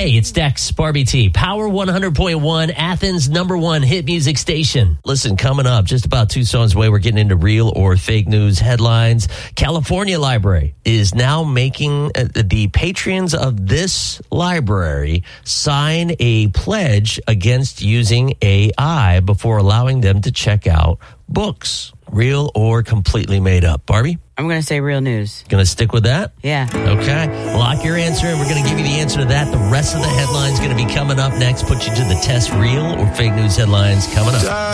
Hey, it's Dex, Barbie T, Power 100.1, Athens' #1 hit music station. Listen, coming up, just about 2 songs away, we're getting into real or fake news headlines. California Library is now making the patrons of this library sign a pledge against using AI before allowing them to check out books. Real or completely made up. Barbie? I'm going to say real news. Going to stick with that? Yeah. Okay. Lock your answer, and we're going to give you the answer to that. The rest of the headlines going to be coming up next. Put you to the test. Real or fake news headlines coming up.